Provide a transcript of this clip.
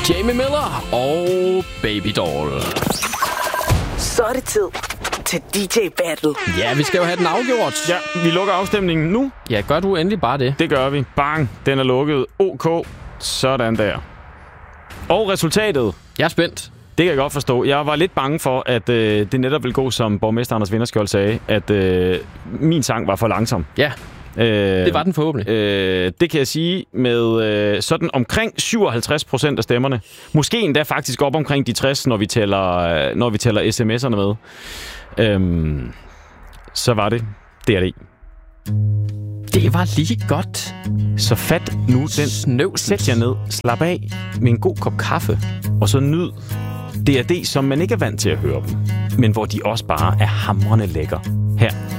Jamie Miller og Baby Doll. Så er det tid til DJ Battle. Ja, vi skal jo have den afgjort. Ja, vi lukker afstemningen nu. Ja, gør du endelig bare det. Det gør vi. Bang, den er lukket. OK. Sådan der. Og resultatet. Jeg er spændt. Det kan jeg godt forstå. Jeg var lidt bange for, at det netop ville gå, som borgmester Anders Vinderskjold sagde, at min sang var for langsom. Ja, det var den forhåbentlig. Det kan jeg sige med sådan omkring 57% af stemmerne. Måske endda faktisk op omkring de 60, når vi tæller sms'erne med. Så var det DRI. Det var lige godt. Så fat nu den. Sæt jer ned, slap af med en god kop kaffe, og så nyd DRD, som man ikke er vant til at høre dem, men hvor de også bare er hamrende lækker. Her